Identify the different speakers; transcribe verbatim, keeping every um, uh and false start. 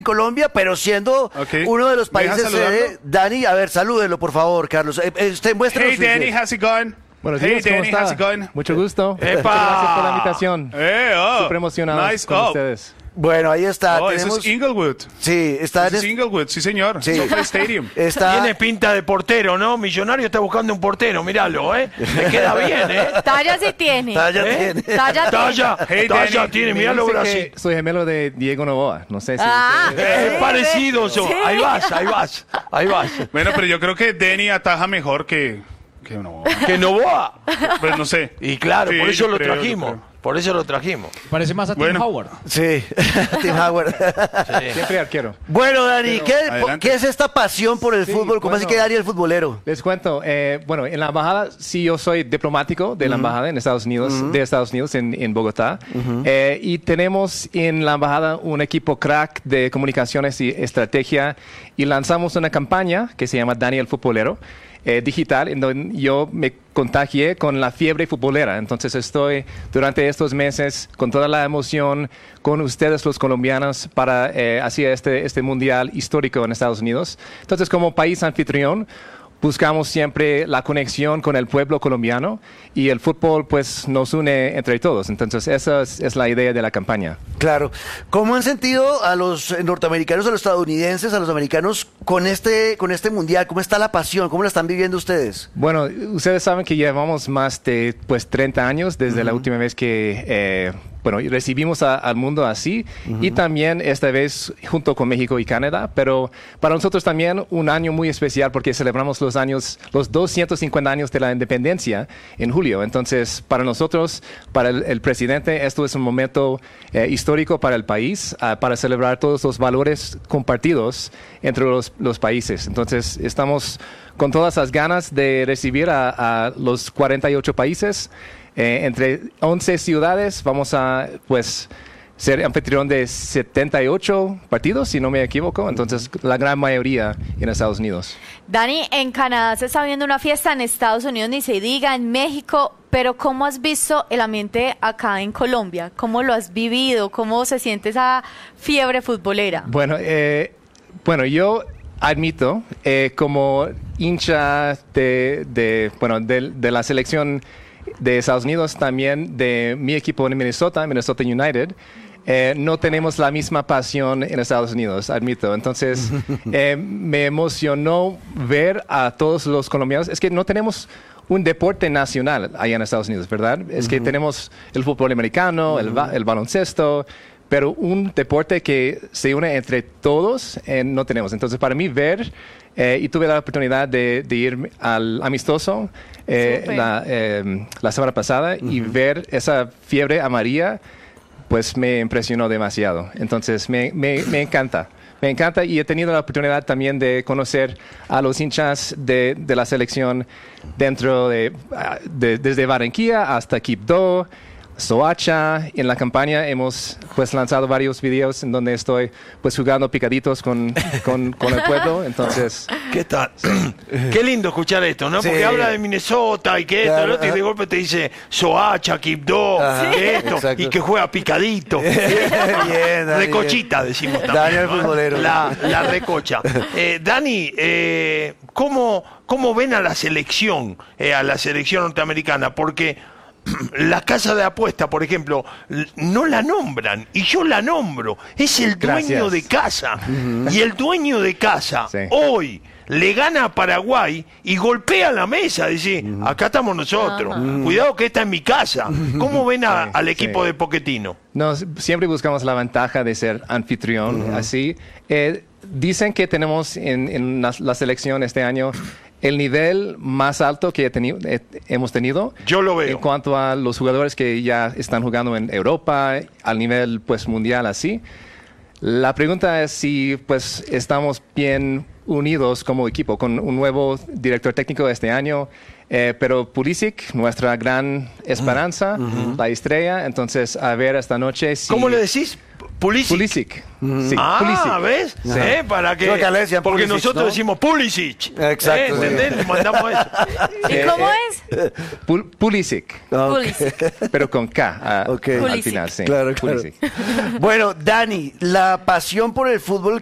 Speaker 1: Colombia, pero siendo
Speaker 2: Okay.
Speaker 1: uno de los
Speaker 2: ¿Me dejas
Speaker 1: países sede.
Speaker 2: saludarlo?
Speaker 1: Dani, a ver, salúdelo, por favor, Carlos. Eh, eh, usted muéstrenos
Speaker 2: Hey
Speaker 1: su
Speaker 2: Danny,
Speaker 1: inglés.
Speaker 2: how's it going?
Speaker 3: Buenos
Speaker 2: hey
Speaker 3: días, ¿cómo
Speaker 2: Danny,
Speaker 3: está?
Speaker 2: how's it going?
Speaker 3: Mucho gusto.
Speaker 2: ¡Epa!
Speaker 3: Muchas gracias por la invitación.
Speaker 2: Eh, oh,
Speaker 3: Súper emocionado
Speaker 2: nice.
Speaker 3: con
Speaker 2: Oh,
Speaker 3: ustedes.
Speaker 1: Bueno, ahí está.
Speaker 2: oh, eso
Speaker 1: tenemos...
Speaker 2: es Inglewood.
Speaker 1: Sí, está
Speaker 2: Eso
Speaker 1: en...
Speaker 2: es Inglewood, sí señor.
Speaker 1: Sí.
Speaker 2: SoFi Stadium.
Speaker 1: Está...
Speaker 4: Tiene pinta de portero, ¿no? Millonario está buscando un portero, míralo, ¿eh? Le queda bien, ¿eh?
Speaker 5: Talla sí tiene.
Speaker 1: Talla
Speaker 4: ¿Eh?
Speaker 1: tiene.
Speaker 5: Talla tiene.
Speaker 4: Talla,
Speaker 2: Hey,
Speaker 4: talla
Speaker 2: Danny,
Speaker 4: tiene,
Speaker 3: Me
Speaker 4: míralo,
Speaker 3: dicen
Speaker 4: Brasil.
Speaker 3: que soy gemelo de Diego Novoa. No sé si...
Speaker 5: Ah.
Speaker 3: ustedes-
Speaker 4: Es parecido, yo.
Speaker 5: Sí.
Speaker 4: Ahí vas, ahí vas, ahí vas.
Speaker 2: Bueno, pero yo creo que Danny ataja mejor que... que no.
Speaker 4: Que Novoa.
Speaker 2: Pues no sé.
Speaker 4: Y claro,
Speaker 2: Sí,
Speaker 4: por eso
Speaker 2: yo
Speaker 4: lo
Speaker 2: creo, yo
Speaker 4: trajimos.
Speaker 2: creo.
Speaker 4: Por eso lo trajimos.
Speaker 6: Parece más a Tim
Speaker 2: Bueno.
Speaker 6: Howard.
Speaker 1: Sí, Tim Howard.
Speaker 3: Siempre arquero.
Speaker 1: Bueno, Dani, ¿qué,
Speaker 2: Adelante.
Speaker 1: ¿qué es esta pasión por el
Speaker 3: Sí,
Speaker 1: fútbol? ¿Cómo
Speaker 3: bueno.
Speaker 1: así que Dani el futbolero?
Speaker 3: Les cuento, eh, bueno, en la embajada, sí, yo soy diplomático de la embajada en Estados Unidos, de Estados Unidos, en, en Bogotá. Eh, y tenemos en la embajada un equipo crack de comunicaciones y estrategia. Y lanzamos una campaña que se llama Dani el Futbolero, eh, digital, en donde yo me contagié con la fiebre futbolera. Entonces estoy durante estos meses con toda la emoción con ustedes los colombianos para eh, hacer este, este mundial histórico en Estados Unidos. Entonces, como país anfitrión, buscamos siempre la conexión con el pueblo colombiano y el fútbol pues nos une entre todos. Entonces esa es, es la idea de la campaña.
Speaker 1: Claro. ¿Cómo han sentido a los norteamericanos, a los estadounidenses, a los americanos con este, con este mundial? ¿Cómo está la pasión? ¿Cómo la están viviendo ustedes?
Speaker 3: Bueno, ustedes saben que llevamos más de pues treinta años desde la última vez que eh, bueno, recibimos a- al mundo así y también esta vez junto con México y Canadá, pero para nosotros también un año muy especial porque celebramos los años, los doscientos cincuenta años de la independencia en julio. Entonces, para nosotros, para el, el presidente, esto es un momento eh, histórico para el país, ah, para celebrar todos los valores compartidos entre los, los países. Entonces, estamos con todas las ganas de recibir a, a los cuarenta y ocho países. Eh, entre once ciudades vamos a pues ser anfitrión de setenta y ocho partidos, si no me equivoco, entonces la gran mayoría en Estados Unidos.
Speaker 5: Dani, en Canadá se está viendo una fiesta, en Estados Unidos ni se diga, en México, pero ¿cómo has visto el ambiente acá en Colombia? ¿Cómo lo has vivido? ¿Cómo se siente esa fiebre futbolera?
Speaker 3: Bueno, eh, bueno, yo admito, eh, como hincha de, de, bueno, de, de la selección de Estados Unidos, también de mi equipo en Minnesota, Minnesota United, eh, no tenemos la misma pasión en Estados Unidos, admito. Entonces, eh, me emocionó ver a todos los colombianos. Es que no tenemos un deporte nacional allá en Estados Unidos, ¿verdad? Es que tenemos el fútbol americano, el, ba- el baloncesto, pero un deporte que se une entre todos eh, no tenemos. Entonces, para mí ver, eh, y tuve la oportunidad de, de ir al amistoso eh,
Speaker 5: Súper.
Speaker 3: la, eh, la semana pasada y ver esa fiebre amarilla, pues me impresionó demasiado. Entonces, me, me, me encanta. Me encanta y he tenido la oportunidad también de conocer a los hinchas de, de la selección dentro de, ah, de- desde Barranquilla hasta Quibdó, Soacha. En la campaña hemos pues lanzado varios videos en donde estoy pues jugando picaditos con, con, con el pueblo. Entonces,
Speaker 4: ¿Qué tal? Qué lindo escuchar esto, ¿no?
Speaker 1: Sí.
Speaker 4: Porque habla de Minnesota y que esto,
Speaker 1: Claro,
Speaker 4: el otro, y de
Speaker 1: ajá.
Speaker 4: golpe te dice Soacha, Quibdó,
Speaker 1: Ajá,
Speaker 4: que esto,
Speaker 1: exacto.
Speaker 4: y que juega picadito.
Speaker 1: Bien, Dani,
Speaker 4: Recochita, decimos también.
Speaker 1: Dani el
Speaker 4: ¿no?
Speaker 1: futbolero.
Speaker 4: La, la recocha. Eh, Dani, eh, ¿cómo, ¿cómo ven a la selección, eh, a la selección norteamericana? Porque la casa de apuesta, por ejemplo, l- no la nombran y yo la nombro. Es el dueño
Speaker 3: Gracias.
Speaker 4: de casa. Y el dueño de casa
Speaker 3: Sí.
Speaker 4: hoy le gana a Paraguay y golpea la mesa. Dice, acá estamos nosotros. Cuidado que esta es mi casa. ¿Cómo ven a-
Speaker 3: Sí,
Speaker 4: al equipo
Speaker 3: sí.
Speaker 4: de Pochettino?
Speaker 3: no, siempre buscamos la ventaja de ser anfitrión, así. Eh, dicen que tenemos en, en la, la selección este año el nivel más alto que he tenido, eh, hemos tenido.
Speaker 4: Yo lo veo.
Speaker 3: En cuanto a los jugadores que ya están jugando en Europa, al nivel pues mundial así. La pregunta es si pues estamos bien unidos como equipo, con un nuevo director técnico este año, eh, pero Pulisic, nuestra gran esperanza, la estrella, entonces a ver esta noche si...
Speaker 4: ¿Cómo le decís? Pulisic.
Speaker 3: Pulisic. Sí,
Speaker 4: Ah,
Speaker 3: Pulisic.
Speaker 4: ¿ves?
Speaker 3: Sí.
Speaker 4: ¿Eh? ¿Para qué?
Speaker 1: Creo que acá le decían
Speaker 4: Porque
Speaker 1: Pulisic,
Speaker 4: nosotros
Speaker 1: ¿no?
Speaker 4: decimos Pulisic.
Speaker 1: Exacto,
Speaker 4: ¿Eh?
Speaker 1: sí.
Speaker 4: ¿Entendés? Le mandamos eso.
Speaker 5: ¿Y cómo es?
Speaker 3: Pul- Pulisic.
Speaker 1: Ah, ok.
Speaker 5: Pulisic.
Speaker 3: Pero con K a-
Speaker 1: Ok.
Speaker 3: al
Speaker 5: Pulisic.
Speaker 3: final, sí.
Speaker 1: Claro, claro.
Speaker 3: Pulisic.
Speaker 1: Bueno, Dani, la pasión por el fútbol